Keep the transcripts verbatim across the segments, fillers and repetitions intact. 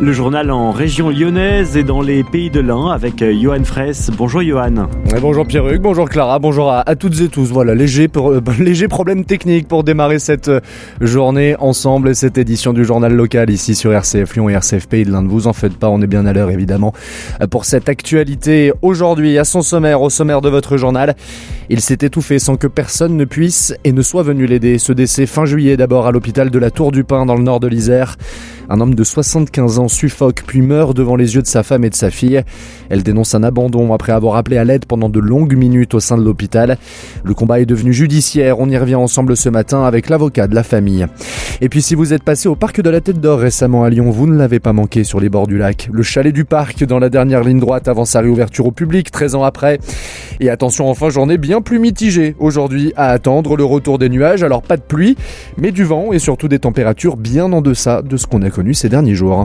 Le journal en région lyonnaise et dans les pays de l'Ain avec Johan Fraisse. Bonjour Johan. Bonjour Pierruc, bonjour Clara, bonjour à, à toutes et tous. Voilà, léger, euh, léger problème technique pour démarrer cette journée ensemble et cette édition du journal local ici sur R C F Lyon et R C F Pays de l'Ain. Ne vous en faites pas, on est bien à l'heure évidemment pour cette actualité. Aujourd'hui, à son sommaire, au sommaire de votre journal, il s'est étouffé sans que personne ne puisse et ne soit venu l'aider. Ce décès fin juillet d'abord à l'hôpital de la Tour du Pin dans le nord de l'Isère. Un homme de soixante-quinze ans suffoque puis meurt devant les yeux de sa femme et de sa fille. Elle dénonce un abandon après avoir appelé à l'aide pendant de longues minutes au sein de l'hôpital. Le combat est devenu judiciaire. On y revient ensemble ce matin avec l'avocat de la famille. Et puis si vous êtes passé au parc de la Tête d'Or récemment à Lyon, vous ne l'avez pas manqué sur les bords du lac. Le chalet du parc dans la dernière ligne droite avant sa réouverture au public, treize ans après. Et attention, enfin, journée bien plus mitigée aujourd'hui à attendre. Le retour des nuages, alors pas de pluie, mais du vent et surtout des températures bien en deçà de ce qu'on a connu ces derniers jours.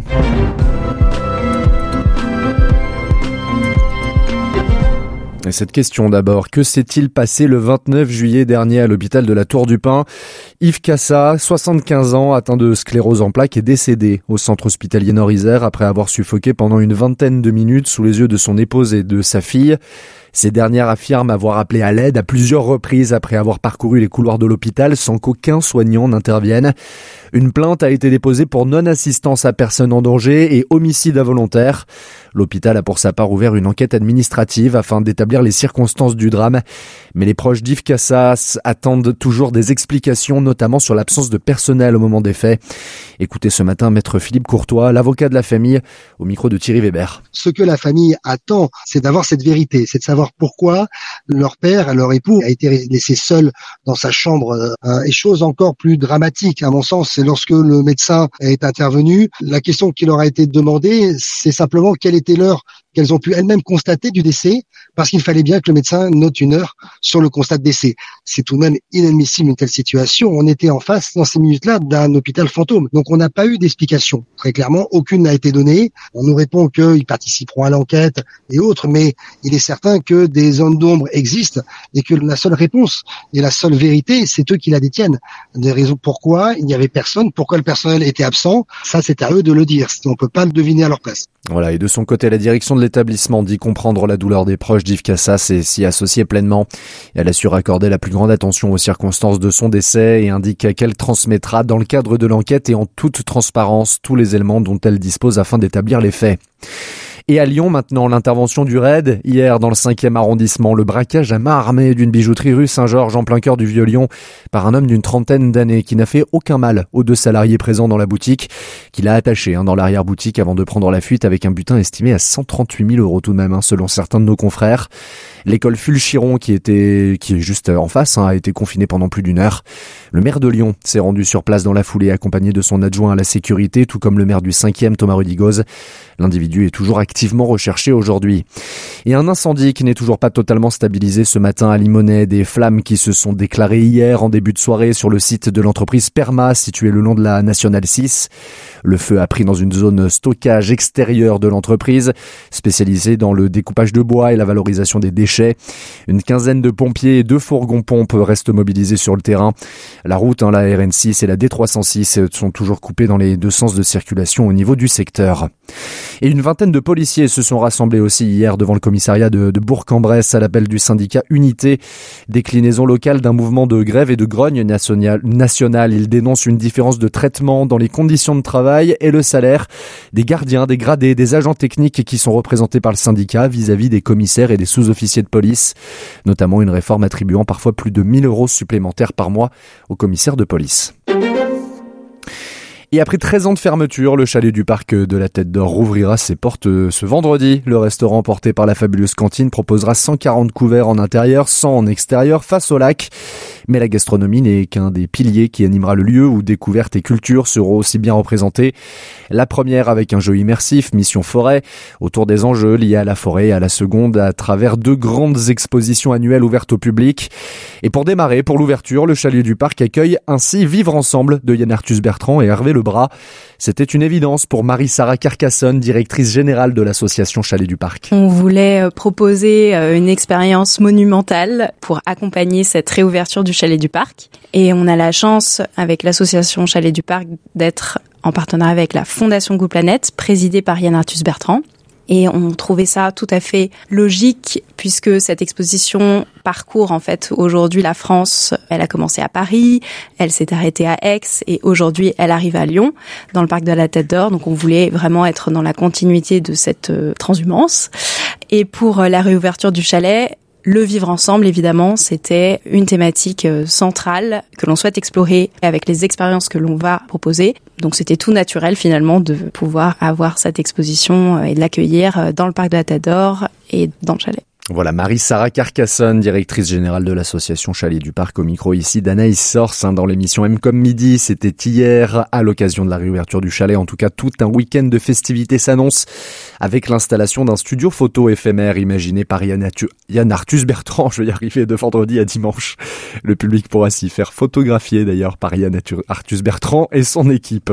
Et cette question d'abord, que s'est-il passé le vingt-neuf juillet dernier à l'hôpital de la Tour du Pin ? Yves Cassa, soixante-quinze ans, atteint de sclérose en plaques, est décédé au centre hospitalier Nord-Isère après avoir suffoqué pendant une vingtaine de minutes sous les yeux de son épouse et de sa fille. Ces dernières affirment avoir appelé à l'aide à plusieurs reprises après avoir parcouru les couloirs de l'hôpital sans qu'aucun soignant n'intervienne. Une plainte a été déposée pour non-assistance à personne en danger et homicide involontaire. L'hôpital a pour sa part ouvert une enquête administrative afin d'établir les circonstances du drame. Mais les proches d'Yves Cassas attendent toujours des explications, notamment sur l'absence de personnel au moment des faits. Écoutez ce matin Maître Philippe Courtois, l'avocat de la famille, au micro de Thierry Weber. Ce que la famille attend, c'est d'avoir cette vérité, c'est de savoir pourquoi leur père, leur époux, a été laissé seul dans sa chambre. Euh, et chose encore plus dramatique, à mon sens, c'est lorsque le médecin est intervenu, la question qui leur a été demandée, c'est simplement quelle était l'heure qu'elles ont pu elles-mêmes constater du décès, parce qu'il fallait bien que le médecin note une heure sur le constat de décès. C'est tout de même inadmissible une telle situation. On était en face, dans ces minutes-là, d'un hôpital fantôme. Donc on n'a pas eu d'explication. Très clairement, aucune n'a été donnée. On nous répond qu'ils participeront à l'enquête et autres, mais il est certain que des zones d'ombre existent et que la seule réponse et la seule vérité, c'est eux qui la détiennent. Des raisons pourquoi il n'y avait personne, pourquoi le personnel était absent, ça c'est à eux de le dire. On ne peut pas le deviner à leur place. Voilà, et de son côté, la direction de l'établissement dit comprendre la douleur des proches d'Yves Cassas et s'y associer pleinement. Elle assure accorder la plus grande attention aux circonstances de son décès et indique qu'elle transmettra dans le cadre de l'enquête et en toute transparence tous les éléments dont elle dispose afin d'établir les faits. Et à Lyon maintenant, l'intervention du raid. Hier, dans le cinquième arrondissement, le braquage à main armée d'une bijouterie rue Saint-Georges en plein cœur du Vieux-Lyon par un homme d'une trentaine d'années qui n'a fait aucun mal aux deux salariés présents dans la boutique, qu'il a attaché hein, dans l'arrière-boutique avant de prendre la fuite avec un butin estimé à cent trente-huit mille euros tout de même, hein, selon certains de nos confrères. L'école Fulchiron, qui était, qui est juste en face, hein, a été confinée pendant plus d'une heure. Le maire de Lyon s'est rendu sur place dans la foulée, accompagné de son adjoint à la sécurité, tout comme le maire du cinquième, Thomas Rudigoz. L'individu est toujours activement recherché aujourd'hui. Et un incendie qui n'est toujours pas totalement stabilisé ce matin à Limonest. Des flammes qui se sont déclarées hier en début de soirée sur le site de l'entreprise Perma, situé le long de la Nationale six. Le feu a pris dans une zone stockage extérieure de l'entreprise, spécialisée dans le découpage de bois et la valorisation des déchets. Une quinzaine de pompiers et deux fourgons pompes restent mobilisés sur le terrain. La route, hein, la R N six et la D trois cent six sont toujours coupées dans les deux sens de circulation au niveau du secteur. Et une vingtaine de policiers se sont rassemblés aussi hier devant le commissariat de, de Bourg-en-Bresse à l'appel du syndicat Unité. Déclinaison locale d'un mouvement de grève et de grogne national, national. Ils dénoncent une différence de traitement dans les conditions de travail et le salaire des gardiens, des gradés, des agents techniques qui sont représentés par le syndicat vis-à-vis des commissaires et des sous-officiers de police. Notamment une réforme attribuant parfois plus de mille euros supplémentaires par mois aux commissaires de police. Et après treize ans de fermeture, le chalet du parc de la Tête d'Or rouvrira ses portes ce vendredi. Le restaurant porté par la fabuleuse cantine proposera cent quarante couverts en intérieur, cent en extérieur, face au lac. Mais la gastronomie n'est qu'un des piliers qui animera le lieu où découvertes et culture seront aussi bien représentées. La première avec un jeu immersif, Mission Forêt, autour des enjeux liés à la forêt et à la seconde à travers deux grandes expositions annuelles ouvertes au public. Et pour démarrer, pour l'ouverture, le chalet du parc accueille ainsi Vivre Ensemble de Yann Arthus Bertrand et Hervé Lebras. C'était une évidence pour Marie-Sara Carcassonne, directrice générale de l'association Chalet du Parc. On voulait proposer une expérience monumentale pour accompagner cette réouverture du Chalet du Parc. Et on a la chance, avec l'association Chalet du Parc, d'être en partenariat avec la Fondation Goût Planète, présidée par Yann Arthus Bertrand. Et on trouvait ça tout à fait logique puisque cette exposition parcourt en fait aujourd'hui la France. Elle a commencé à Paris, elle s'est arrêtée à Aix et aujourd'hui elle arrive à Lyon dans le parc de la Tête d'Or. Donc on voulait vraiment être dans la continuité de cette euh, transhumance. Et pour euh, la réouverture du chalet, le vivre ensemble, évidemment, c'était une thématique centrale que l'on souhaite explorer avec les expériences que l'on va proposer. Donc c'était tout naturel finalement de pouvoir avoir cette exposition et de l'accueillir dans le parc de la Tête d'Or et dans le chalet. Voilà, Marie-Sarah Carcassonne, directrice générale de l'association Chalet du Parc, au micro ici d'Anaïs Sors, hein, dans l'émission M comme midi. C'était hier, à l'occasion de la réouverture du chalet. En tout cas, tout un week-end de festivités s'annonce avec l'installation d'un studio photo éphémère imaginé par Yann, Atu- Yann Arthus Bertrand. Je vais y arriver, de vendredi à dimanche. Le public pourra s'y faire photographier d'ailleurs par Yann Arthus Bertrand et son équipe.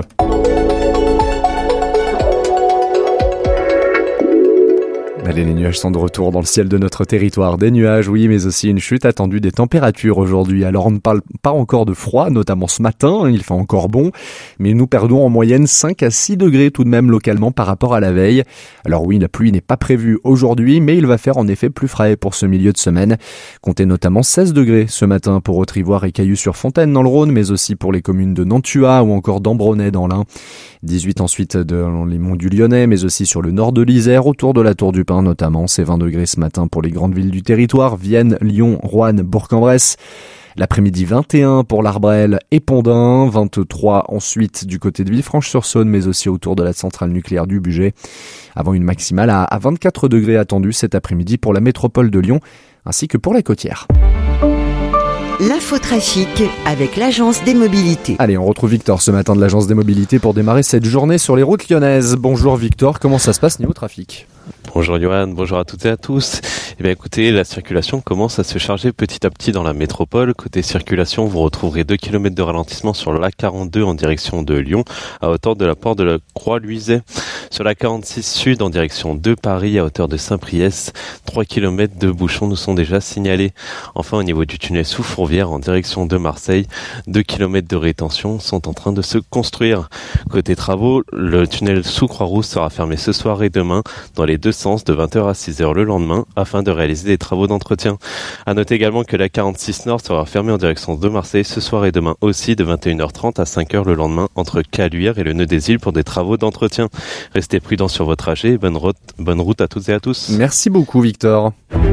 Allez, les nuages sont de retour dans le ciel de notre territoire. Des nuages, oui, mais aussi une chute attendue des températures aujourd'hui. Alors, on ne parle pas encore de froid, notamment ce matin. Il fait encore bon, mais nous perdons en moyenne cinq à six degrés tout de même localement par rapport à la veille. Alors oui, la pluie n'est pas prévue aujourd'hui, mais il va faire en effet plus frais pour ce milieu de semaine. Comptez notamment seize degrés ce matin pour Haute-Rivoire et Cailloux-sur-Fontaine dans le Rhône, mais aussi pour les communes de Nantua ou encore d'Ambronay dans l'Ain. dix-huit ensuite dans les monts du Lyonnais, mais aussi sur le nord de l'Isère, autour de la Tour du Pin notamment. C'est vingt degrés ce matin pour les grandes villes du territoire, Vienne, Lyon, Roanne, Bourg-en-Bresse. L'après-midi vingt et un pour l'Arbrel et Pondin, vingt-trois ensuite du côté de Villefranche-sur-Saône, mais aussi autour de la centrale nucléaire du Bugey. Avant une maximale à, à vingt-quatre degrés attendue cet après-midi pour la métropole de Lyon, ainsi que pour la côtière. L'infotrafic avec l'Agence des Mobilités. Allez, on retrouve Victor ce matin de l'Agence des Mobilités pour démarrer cette journée sur les routes lyonnaises. Bonjour Victor, comment ça se passe niveau trafic ? Bonjour Johan, bonjour à toutes et à tous. Eh bien écoutez, la circulation commence à se charger petit à petit dans la métropole. Côté circulation, vous retrouverez deux kilomètres de ralentissement sur l'A quarante-deux en direction de Lyon, à hauteur de la porte de la Croix-Luiset. Sur la quarante-six sud en direction de Paris, à hauteur de Saint-Priest, trois kilomètres de bouchons nous sont déjà signalés. Enfin, au niveau du tunnel sous Fourvière en direction de Marseille, deux kilomètres de rétention sont en train de se construire. Côté travaux, le tunnel sous Croix-Rousse sera fermé ce soir et demain dans les deux sens de vingt heures à six heures le lendemain afin de réaliser des travaux d'entretien. À noter également que la quarante-six nord sera fermée en direction de Marseille ce soir et demain aussi de vingt et une heures trente à cinq heures le lendemain entre Caluire et le Nœud des Îles pour des travaux d'entretien. Restez prudents sur votre trajet. Bonne route, bonne route à toutes et à tous. Merci beaucoup Victor.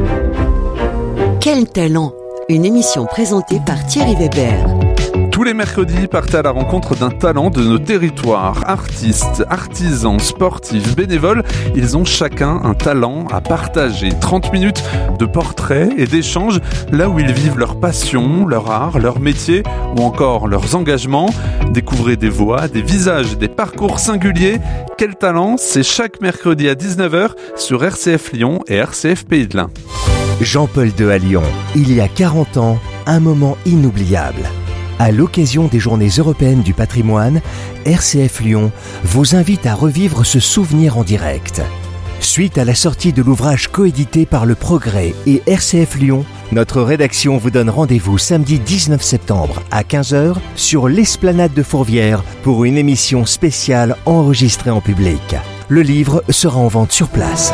Quel talent! Une émission présentée par Thierry Weber. Tous les mercredis, partez à la rencontre d'un talent de nos territoires. Artistes, artisans, sportifs, bénévoles, ils ont chacun un talent à partager. trente minutes de portraits et d'échanges, là où ils vivent leur passion, leur art, leur métier ou encore leurs engagements. Découvrez des voix, des visages, des parcours singuliers. Quel talent, c'est chaque mercredi à dix-neuf heures sur R C F Lyon et R C F Pays de l'Ain. Jean-Paul deux à Lyon, il y a quarante ans, un moment inoubliable. À l'occasion des Journées européennes du patrimoine, R C F Lyon vous invite à revivre ce souvenir en direct. Suite à la sortie de l'ouvrage coédité par Le Progrès et R C F Lyon, notre rédaction vous donne rendez-vous samedi dix-neuf septembre à quinze heures sur l'esplanade de Fourvière pour une émission spéciale enregistrée en public. Le livre sera en vente sur place.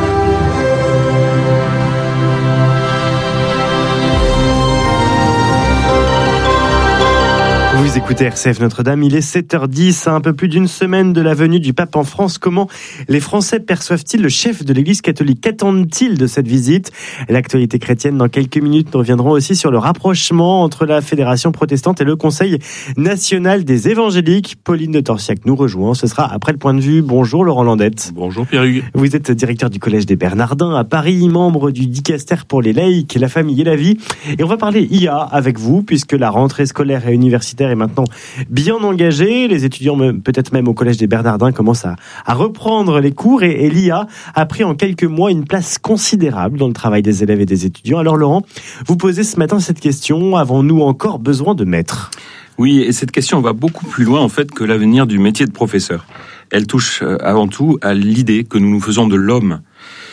Vous écoutez R C F Notre-Dame, il est sept heures dix, à un peu plus d'une semaine de la venue du pape en France. Comment les Français perçoivent-ils le chef de l'Église catholique ? Qu'attendent-ils de cette visite ? L'actualité chrétienne dans quelques minutes. Nous reviendrons aussi sur le rapprochement entre la Fédération protestante et le Conseil national des évangéliques. Pauline de Torsiac nous rejoint. Ce sera après le point de vue. Bonjour Laurent Landette. Bonjour Pierre-Hugues. Vous êtes directeur du Collège des Bernardins à Paris, membre du Dicaster pour les laïcs, la famille et la vie. Et on va parler I A avec vous, puisque la rentrée scolaire et universitaire est maintenant bien engagée. Les étudiants, peut-être même au Collège des Bernardins, commencent à, à reprendre les cours et, et l'I A a pris en quelques mois une place considérable dans le travail des élèves et des étudiants. Alors Laurent, vous posez ce matin cette question, avons-nous encore besoin de maîtres ? Oui, et cette question va beaucoup plus loin en fait que l'avenir du métier de professeur. Elle touche avant tout à l'idée que nous nous faisons de l'homme.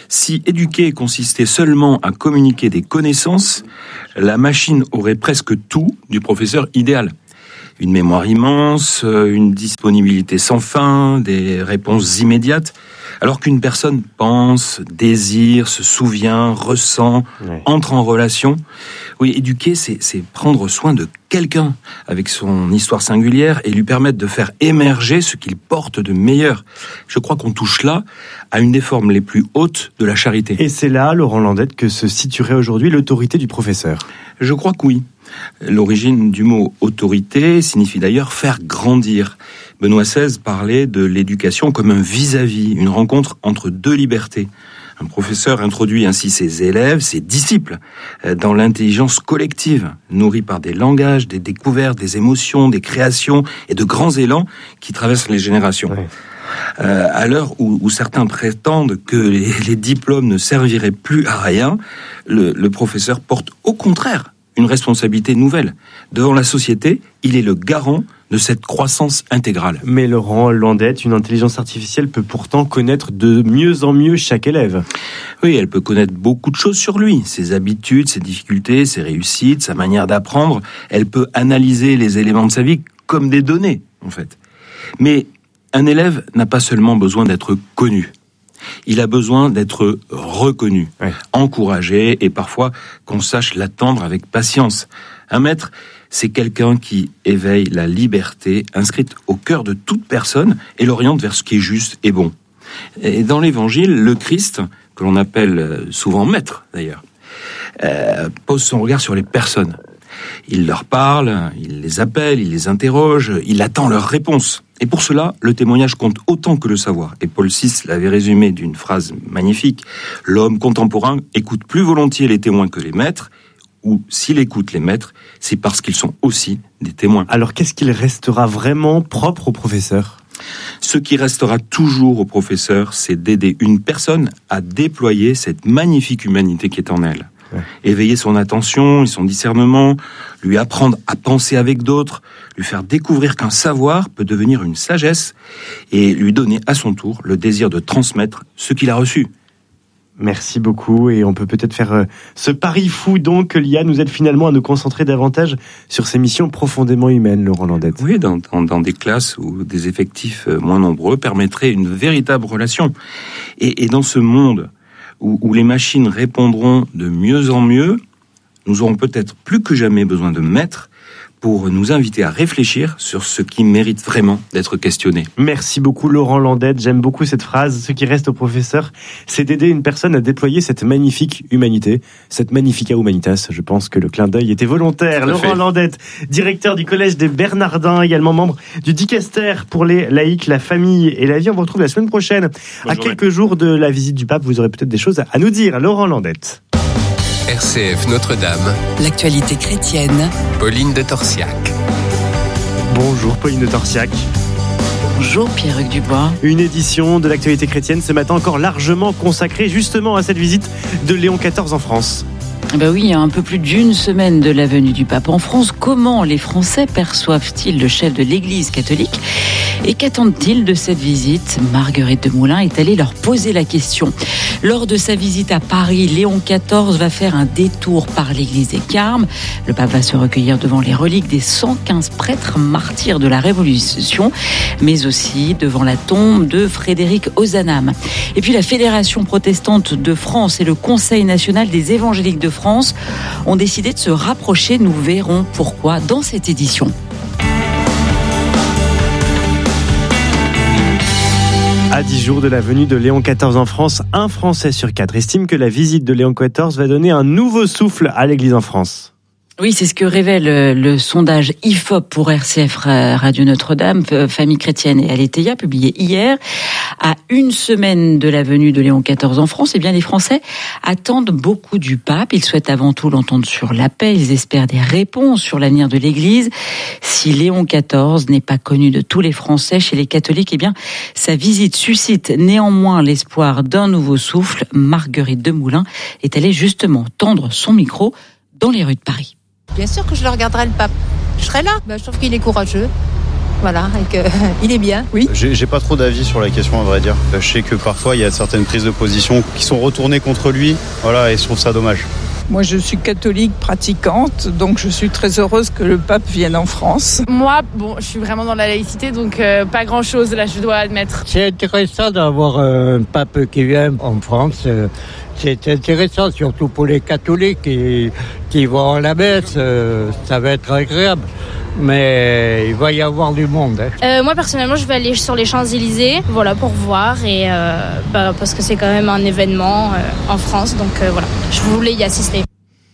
Si éduquer consistait seulement à communiquer des connaissances, la machine aurait presque tout du professeur idéal. Une mémoire immense, une disponibilité sans fin, des réponses immédiates, alors qu'une personne pense, désire, se souvient, ressent, ouais. entre en relation. Oui, éduquer, c'est, c'est prendre soin de quelqu'un avec son histoire singulière et lui permettre de faire émerger ce qu'il porte de meilleur. Je crois qu'on touche là à une des formes les plus hautes de la charité. Et c'est là, Laurent Landette, que se situerait aujourd'hui l'autorité du professeur. Je crois que oui. L'origine du mot autorité signifie d'ailleurs faire grandir. Benoît seize parlait de l'éducation comme un vis-à-vis, une rencontre entre deux libertés. Un professeur introduit ainsi ses élèves, ses disciples, dans l'intelligence collective, nourrie par des langages, des découvertes, des émotions, des créations et de grands élans qui traversent les générations. Ouais. Euh, à l'heure où, où certains prétendent que les, les diplômes ne serviraient plus à rien, le, le professeur porte au contraire une responsabilité nouvelle. Devant la société, il est le garant de cette croissance intégrale. Mais Laurent Landette, une intelligence artificielle peut pourtant connaître de mieux en mieux chaque élève. Oui, elle peut connaître beaucoup de choses sur lui, ses habitudes, ses difficultés, ses réussites, sa manière d'apprendre. Elle peut analyser les éléments de sa vie comme des données, en fait. Mais un élève n'a pas seulement besoin d'être connu. Il a besoin d'être reconnu, ouais. encouragé et parfois qu'on sache l'attendre avec patience. Un maître, c'est quelqu'un qui éveille la liberté inscrite au cœur de toute personne et l'oriente vers ce qui est juste et bon. Et dans l'Évangile, le Christ, que l'on appelle souvent maître d'ailleurs, euh, pose son regard sur les personnes. Il leur parle, il les appelle, il les interroge, il attend leurs réponses. Et pour cela, le témoignage compte autant que le savoir. Et Paul six l'avait résumé d'une phrase magnifique. L'homme contemporain écoute plus volontiers les témoins que les maîtres, ou s'il écoute les maîtres, c'est parce qu'ils sont aussi des témoins. Alors qu'est-ce qu'il restera vraiment propre au professeur ? Ce qui restera toujours au professeur, c'est d'aider une personne à déployer cette magnifique humanité qui est en elle. Ouais. Éveiller son attention et son discernement, lui apprendre à penser avec d'autres, lui faire découvrir qu'un savoir peut devenir une sagesse et lui donner à son tour le désir de transmettre ce qu'il a reçu. Merci beaucoup et on peut peut-être faire euh, ce pari fou donc que l'I A nous aide finalement à nous concentrer davantage sur ces missions profondément humaines, Laurent Landette. Oui, dans, dans, dans des classes où des effectifs moins nombreux permettraient une véritable relation. Et, et dans ce monde où, où les machines répondront de mieux en mieux, nous aurons peut-être plus que jamais besoin de maîtres pour nous inviter à réfléchir sur ce qui mérite vraiment d'être questionné. Merci beaucoup Laurent Landette, j'aime beaucoup cette phrase. Ce qui reste au professeur, c'est d'aider une personne à déployer cette magnifique humanité, cette magnifica humanitas. Je pense que le clin d'œil était volontaire. Laurent fait. Landette, directeur du Collège des Bernardins, également membre du Dicaster pour les laïcs, la famille et la vie. On vous retrouve la semaine prochaine. Bonne à journée. Quelques jours de la visite du pape, vous aurez peut-être des choses à nous dire. Laurent Landette. R C F Notre-Dame. L'actualité chrétienne. Pauline de Torsiac. Bonjour Pauline de Torsiac. Bonjour Pierre-Hugues Dubois. Une édition de l'actualité chrétienne ce matin encore largement consacrée justement à cette visite de Léon quatorze en France. Ben oui, un peu plus d'une semaine de la venue du pape en France. Comment les Français perçoivent-ils le chef de l'Église catholique ? Et qu'attendent-ils de cette visite ? Marguerite de Moulin est allée leur poser la question. Lors de sa visite à Paris, Léon quatorze va faire un détour par l'église des Carmes. Le pape va se recueillir devant les reliques des cent quinze prêtres martyrs de la Révolution, mais aussi devant la tombe de Frédéric Ozanam. Et puis la Fédération protestante de France et le Conseil national des évangéliques de France ont décidé de se rapprocher. Nous verrons pourquoi dans cette édition. À dix jours de la venue de Léon quatorze en France, un Français sur quatre estime que la visite de Léon quatorze va donner un nouveau souffle à l'Église en France. Oui, c'est ce que révèle le sondage I F O P pour R C F Radio Notre-Dame, Famille chrétienne et Aletheia, publié hier. À une semaine de la venue de Léon quatorze en France, eh bien, les Français attendent beaucoup du pape. Ils souhaitent avant tout l'entendre sur la paix. Ils espèrent des réponses sur l'avenir de l'Église. Si Léon quatorze n'est pas connu de tous les Français, chez les catholiques, eh bien, sa visite suscite néanmoins l'espoir d'un nouveau souffle. Marguerite de Moulin est allée justement tendre son micro dans les rues de Paris. Bien sûr que je le regarderai, le pape. Je serai là. Ben, je trouve qu'il est courageux. voilà, et qu'il est bien, oui. J'ai, j'ai pas trop d'avis sur la question, à vrai dire. Je sais que parfois, il y a certaines prises de position qui sont retournées contre lui, voilà, et je trouve ça dommage. Moi, je suis catholique pratiquante, donc je suis très heureuse que le pape vienne en France. Moi, bon, je suis vraiment dans la laïcité, donc euh, pas grand-chose, là, je dois admettre. C'est intéressant d'avoir un pape qui vient en France. C'est intéressant, surtout pour les catholiques qui, qui vont à la messe. Ça va être agréable. Mais il va y avoir du monde. Hein. Euh, moi, personnellement, je vais aller sur les Champs-Élysées, voilà, pour voir, et euh, bah, parce que c'est quand même un événement euh, en France, donc euh, voilà, je voulais y assister.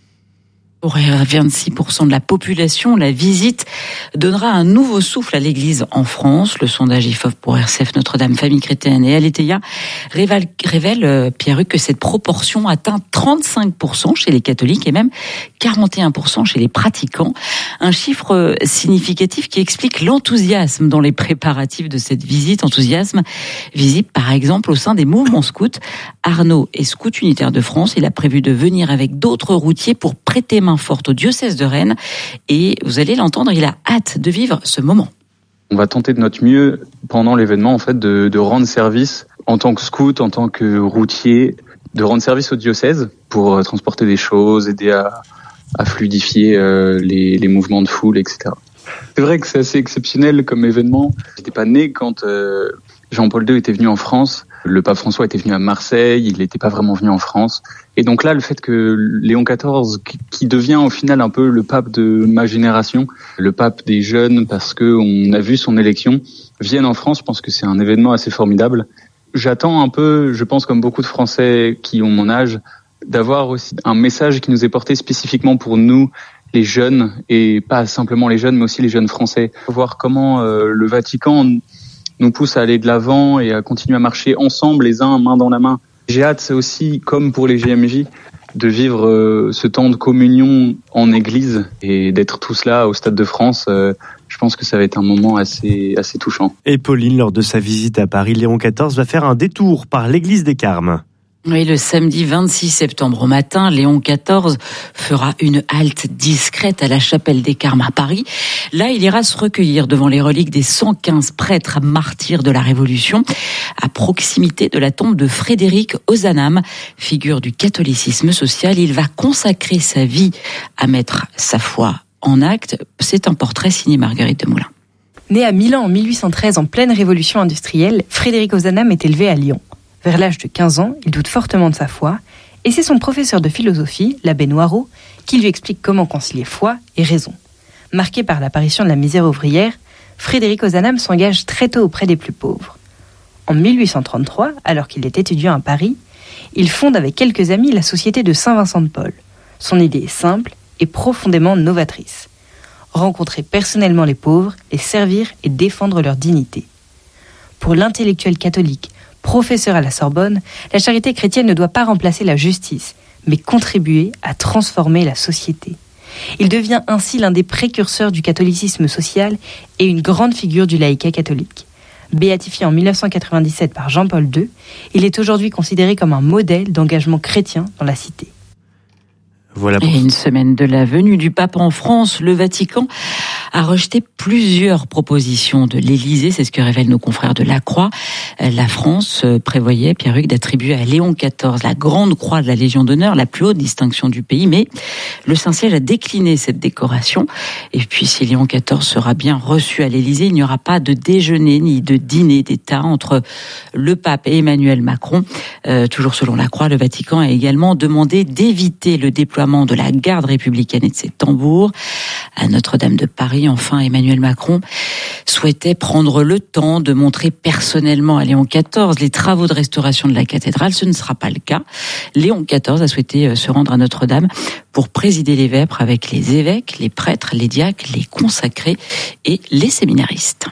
Pour vingt-six pour cent de la population, la visite donnera un nouveau souffle à l'église en France. Le sondage I F O P pour R C F Notre-Dame Famille Chrétienne et Aletheia révèle, révèle Pierre-Hugues, que cette proportion atteint trente-cinq pour cent chez les catholiques et même quarante et un pour cent chez les pratiquants. Un chiffre significatif qui explique l'enthousiasme dans les préparatifs de cette visite. Enthousiasme visible par exemple au sein des mouvements scouts. Arnaud est scout unitaire de France. Il a prévu de venir avec d'autres routiers pour prêter main forte au diocèse de Rennes, et vous allez l'entendre, il a hâte de vivre ce moment. On va tenter de notre mieux pendant l'événement en fait de, de rendre service en tant que scout, en tant que routier, de rendre service au diocèse pour transporter des choses, aider à, à fluidifier euh, les, les mouvements de foule, et cetera. C'est vrai que c'est assez exceptionnel comme événement. J'étais pas né quand euh, Jean-Paul deux était venu en France. Le pape François était venu à Marseille, il n'était pas vraiment venu en France. Et donc là, le fait que Léon quatorze, qui devient au final un peu le pape de ma génération, le pape des jeunes, parce que on a vu son élection, vienne en France, je pense que c'est un événement assez formidable. J'attends un peu, je pense comme beaucoup de Français qui ont mon âge, d'avoir aussi un message qui nous est porté spécifiquement pour nous, les jeunes, et pas simplement les jeunes, mais aussi les jeunes Français. Voir comment euh, le Vatican nous pousse à aller de l'avant et à continuer à marcher ensemble, les uns main dans la main. J'ai hâte aussi, comme pour les J M J, de vivre euh, ce temps de communion en église et d'être tous là au Stade de France. Euh, je pense que ça va être un moment assez, assez touchant. Et Pauline, lors de sa visite à Paris, Léon quatorze va faire un détour par l'église des Carmes. Oui, le samedi vingt-six septembre au matin, Léon quatorze fera une halte discrète à la chapelle des Carmes à Paris. Là, il ira se recueillir devant les reliques des cent quinze prêtres martyrs de la Révolution, à proximité de la tombe de Frédéric Ozanam, figure du catholicisme social. Il va consacrer sa vie à mettre sa foi en acte. C'est un portrait signé Marguerite de Moulin. Né à Milan en mille huit cent treize en pleine révolution industrielle, Frédéric Ozanam est élevé à Lyon. Vers l'âge de quinze ans, il doute fortement de sa foi, et c'est son professeur de philosophie, l'abbé Noireau, qui lui explique comment concilier foi et raison. Marqué par l'apparition de la misère ouvrière, Frédéric Ozanam s'engage très tôt auprès des plus pauvres. En mille huit cent trente-trois, alors qu'il est étudiant à Paris, il fonde avec quelques amis la Société de Saint-Vincent de Paul. Son idée est simple et profondément novatrice. Rencontrer personnellement les pauvres, les servir et défendre leur dignité. Pour l'intellectuel catholique, professeur à la Sorbonne, la charité chrétienne ne doit pas remplacer la justice, mais contribuer à transformer la société. Il devient ainsi l'un des précurseurs du catholicisme social et une grande figure du laïcat catholique. Béatifié en mille neuf cent quatre-vingt-dix-sept par Jean-Paul deux, il est aujourd'hui considéré comme un modèle d'engagement chrétien dans la cité. Voilà pour... Et une semaine de la venue du pape en France, le Vatican a rejeté plusieurs propositions de l'Élysée, c'est ce que révèlent nos confrères de La Croix. La France prévoyait, Pierre-Hugues, d'attribuer à Léon quatorze la grande croix de la Légion d'honneur, la plus haute distinction du pays, mais le Saint-Siège a décliné cette décoration. Et puis, si Léon quatorze sera bien reçu à l'Élysée, il n'y aura pas de déjeuner ni de dîner d'État entre le pape et Emmanuel Macron. Euh, toujours selon La Croix, le Vatican a également demandé d'éviter le déploiement de la garde républicaine et de ses tambours. À Notre-Dame de Paris, enfin, Emmanuel Macron souhaitait prendre le temps de montrer personnellement à Léon quatorze les travaux de restauration de la cathédrale. Ce ne sera pas le cas. Léon quatorze a souhaité se rendre à Notre-Dame pour présider les vêpres avec les évêques, les prêtres, les diacres, les consacrés et les séminaristes.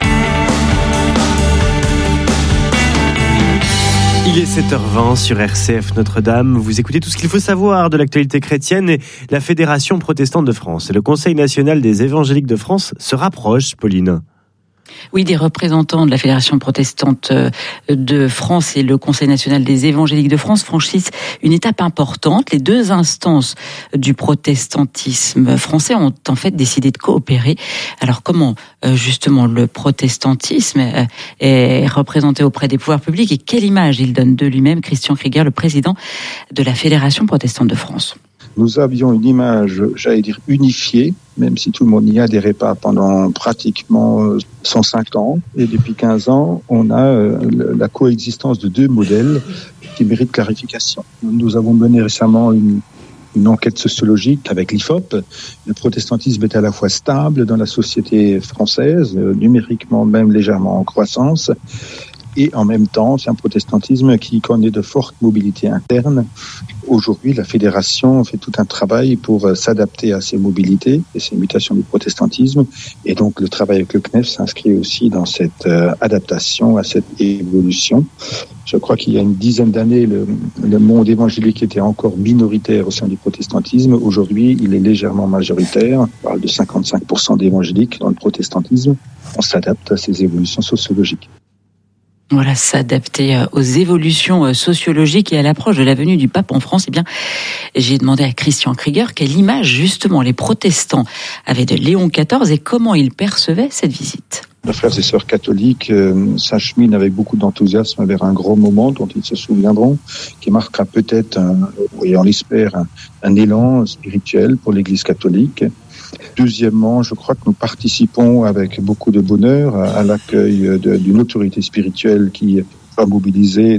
Il est sept heures vingt sur R C F Notre-Dame. Vous écoutez tout ce qu'il faut savoir de l'actualité chrétienne et la Fédération protestante de France. Et le Conseil national des évangéliques de France se rapproche, Pauline. Oui, des représentants de la Fédération protestante de France et le Conseil national des évangéliques de France franchissent une étape importante. Les deux instances du protestantisme français ont en fait décidé de coopérer. Alors comment justement le protestantisme est représenté auprès des pouvoirs publics et quelle image il donne de lui-même, Christian Krieger, le président de la Fédération protestante de France? Nous avions une image, j'allais dire, unifiée, même si tout le monde n'y adhérait pas pendant pratiquement cent cinq ans. Et depuis quinze ans, on a la coexistence de deux modèles qui méritent clarification. Nous avons mené récemment une, une enquête sociologique avec l'I F O P. Le protestantisme est à la fois stable dans la société française, numériquement même légèrement en croissance, et en même temps, c'est un protestantisme qui connaît de fortes mobilités internes. Aujourd'hui, la fédération fait tout un travail pour s'adapter à ces mobilités et ces mutations du protestantisme. Et donc, le travail avec le C N E F s'inscrit aussi dans cette euh, adaptation à cette évolution. Je crois qu'il y a une dizaine d'années, le, le monde évangélique était encore minoritaire au sein du protestantisme. Aujourd'hui, il est légèrement majoritaire. On parle de cinquante-cinq pour cent d'évangéliques dans le protestantisme. On s'adapte à ces évolutions sociologiques. Voilà, s'adapter aux évolutions sociologiques et à l'approche de la venue du pape en France. Eh bien, j'ai demandé à Christian Krieger quelle image, justement, les protestants avaient de Léon quatorze et comment ils percevaient cette visite. Les frères et sœurs catholiques euh, s'acheminent avec beaucoup d'enthousiasme vers un grand moment dont ils se souviendront, qui marquera peut-être, un, et on l'espère, un, un élan spirituel pour l'Église catholique. Deuxièmement, je crois que nous participons avec beaucoup de bonheur à, à l'accueil de, d'une autorité spirituelle qui va mobiliser